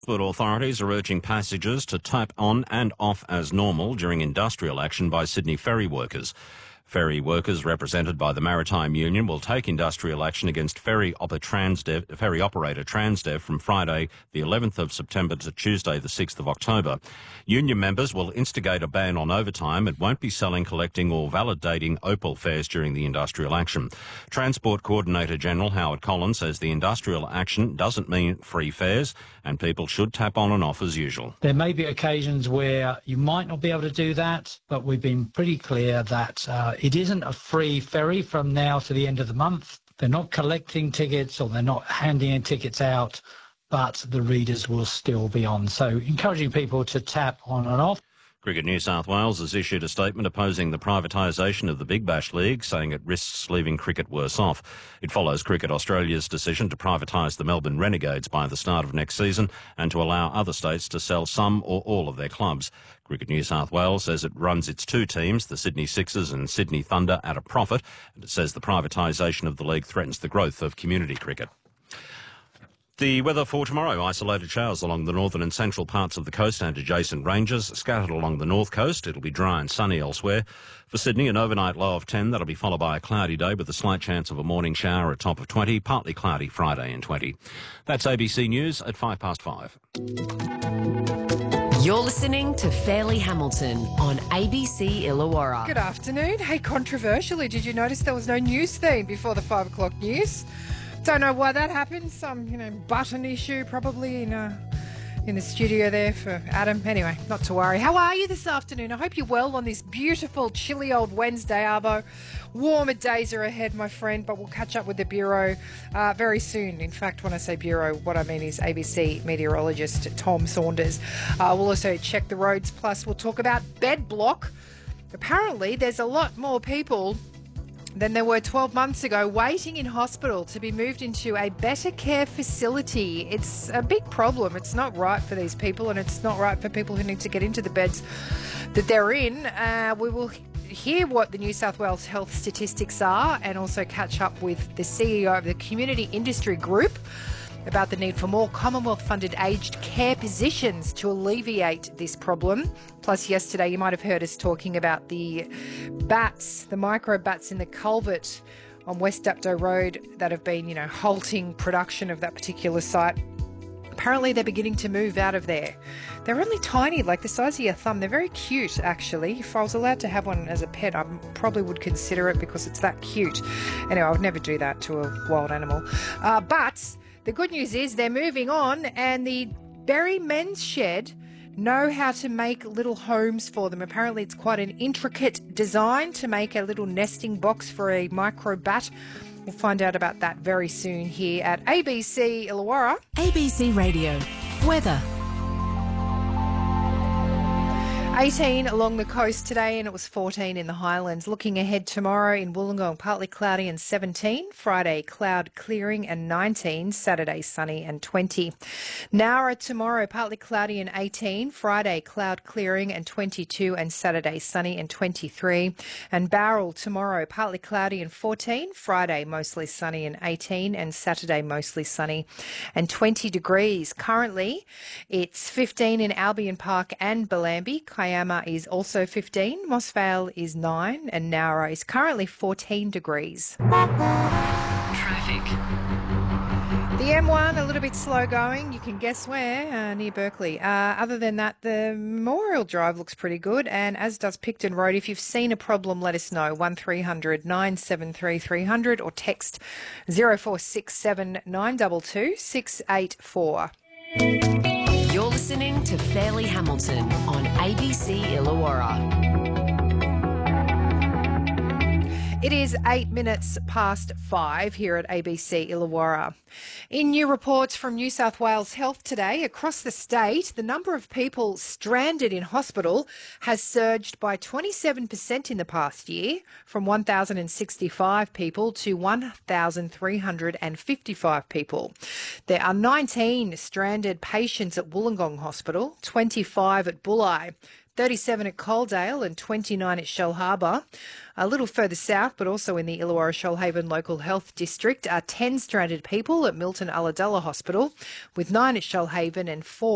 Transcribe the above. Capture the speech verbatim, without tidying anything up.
Transport authorities are urging passengers to tap on and off as normal during industrial action by Sydney ferry workers. Ferry workers represented by the Maritime Union will take industrial action against ferry, oper Transdev, ferry operator Transdev from Friday the eleventh of September to Tuesday the sixth of October. Union members will instigate a ban on overtime and won't be selling, collecting or validating Opal fares during the industrial action. Transport Coordinator General Howard Collins says the industrial action doesn't mean free fares and people should tap on and off as usual. There may be occasions where you might not be able to do that, but we've been pretty clear that uh, it isn't a free ferry from now to the end of the month. They're not collecting tickets or they're not handing in tickets out, but the readers will still be on. So encouraging people to tap on and off. Cricket New South Wales has issued a statement opposing the privatisation of the Big Bash League, saying it risks leaving cricket worse off. It follows Cricket Australia's decision to privatise the Melbourne Renegades by the start of next season and to allow other states to sell some or all of their clubs. Cricket New South Wales says it runs its two teams, the Sydney Sixers and Sydney Thunder, at a profit, and it says the privatisation of the league threatens the growth of community cricket. The weather for tomorrow: isolated showers along the northern and central parts of the coast and adjacent ranges, scattered along the north coast. It'll be dry and sunny elsewhere. For Sydney, an overnight low of ten. That'll be followed by a cloudy day with a slight chance of a morning shower at top of twenty. Partly cloudy Friday and twenty. That's A B C News at five past five. You're listening to Fairleigh Hamilton on A B C Illawarra. Good afternoon. Hey, controversially, did you notice there was no news theme before the five o'clock news? Don't know why that happened. Some, you know, button issue probably in uh, in the studio there for Adam. Anyway, not to worry. How are you this afternoon? I hope you're well on this beautiful, chilly old Wednesday, Arvo. Warmer days are ahead, my friend, but we'll catch up with the Bureau uh, very soon. In fact, when I say Bureau, what I mean is A B C meteorologist Tom Saunders. Uh, we'll also check the roads, plus we'll talk about bed block. Apparently, there's a lot more people than there were twelve months ago waiting in hospital to be moved into a better care facility. It's a big problem. It's not right for these people, and it's not right for people who need to get into the beds that they're in. Uh, we will hear what the New South Wales health statistics are and also catch up with the C E O of the Community Industry Group about the need for more Commonwealth-funded aged care positions to alleviate this problem. Plus, yesterday you might have heard us talking about the bats, the micro bats in the culvert on West Dapto Road that have been, you know, halting production of that particular site. Apparently they're beginning to move out of there. They're only tiny, like the size of your thumb. They're very cute, actually. If I was allowed to have one as a pet, I probably would consider it because it's that cute. Anyway, I would never do that to a wild animal. Uh, but the good news is they're moving on, and the Berry Men's Shed know how to make little homes for them. Apparently it's quite an intricate design to make a little nesting box for a micro bat. We'll find out about that very soon here at A B C Illawarra. A B C Radio. Weather. eighteen along the coast today, and it was fourteen in the Highlands. Looking ahead tomorrow in Wollongong, partly cloudy and seventeen. Friday, cloud clearing and nineteen. Saturday, sunny and twenty. Nowra tomorrow, partly cloudy and eighteen. Friday, cloud clearing and twenty-two. And Saturday, sunny and twenty-three. And Bowral tomorrow, partly cloudy and fourteen. Friday, mostly sunny and eighteen. And Saturday, mostly sunny and twenty degrees. Currently, it's fifteen in Albion Park and Bellambi. Kiama is also fifteen, Moss Vale is nine, and Nowra is currently fourteen degrees. Traffic. The M one, a little bit slow going. You can guess where, uh, near Berkeley. Uh, other than that, the Memorial Drive looks pretty good, and as does Picton Road. If you've seen a problem, let us know. one three hundred nine seven three three hundred or text zero four six seven nine two two six eight four. You're listening to Fairleigh Hamilton on A B C Illawarra. It is eight minutes past five here at A B C Illawarra. In new reports from New South Wales Health today, across the state, the number of people stranded in hospital has surged by twenty-seven percent in the past year, from one thousand sixty-five people to one thousand three hundred fifty-five people. There are nineteen stranded patients at Wollongong Hospital, twenty-five at Bulli, thirty-seven at Coaldale and twenty-nine at Shellharbour. A little further south, but also in the Illawarra-Shoalhaven Local Health District, are ten stranded people at Milton Ulladulla Hospital, with nine at Shoalhaven and four